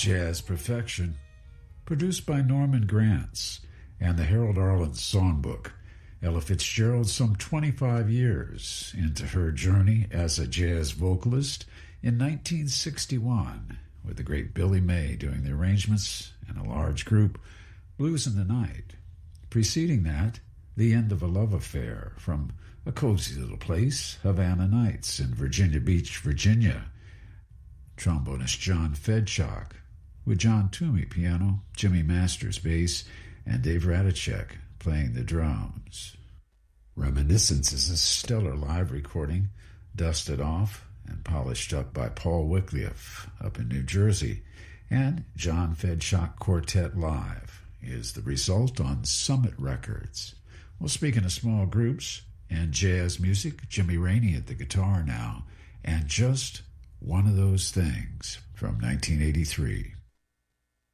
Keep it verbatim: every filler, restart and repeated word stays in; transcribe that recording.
Jazz Perfection, produced by Norman Granz and the Harold Arlen Songbook. Ella Fitzgerald some twenty-five years into her journey as a jazz vocalist in nineteen sixty-one, with the great Billy May doing the arrangements and a large group, Blues in the Night. Preceding that, The End of a Love Affair from a cozy little place, Havana Nights in Virginia Beach, Virginia. Trombonist John Fedchock, with John Toomey piano, Jimmy Masters bass, and Dave Radicek playing the drums. Reminiscence is a stellar live recording, dusted off and polished up by Paul Wycliffe up in New Jersey, and John Fedchock Quartet Live is the result on Summit Records. Well, speaking of small groups and jazz music, Jimmy Rainey at the guitar now, and Just One of Those Things from nineteen eighty-three.